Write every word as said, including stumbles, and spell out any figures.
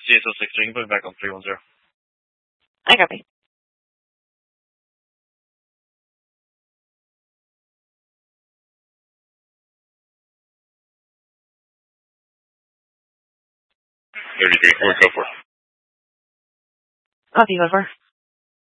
C S O six three, you can put it back on three one zero. I copy. thirty-three, four, go for. Copy, go for.